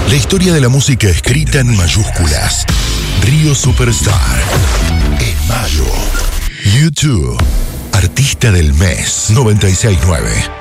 La historia de la música escrita en mayúsculas. Río Superstar. En mayo. YouTube. Artista del mes 969.